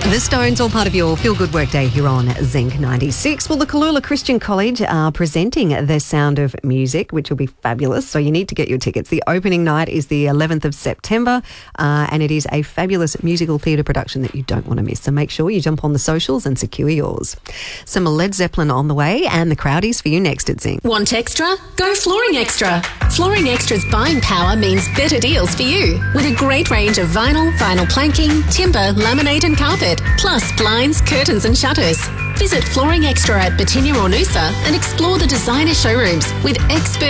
The Stones, all part of your feel-good workday here on Zinc 96. Well, the Kalula Christian College are presenting The Sound of Music, which will be fabulous, so you need to get your tickets. The opening night is the 11th of September, and it is a fabulous musical theatre production that you don't want to miss. So make sure you jump on the socials and secure yours. Some Led Zeppelin on the way, and the Crowdies for you next at Zinc. Want extra? Go Flooring Extra. Flooring Extra's buying power means better deals for you. With a great range of vinyl planking, timber, laminate and carpet, plus blinds, curtains and shutters. Visit Flooring Extra at Batinia or Noosa and explore the designer showrooms with expert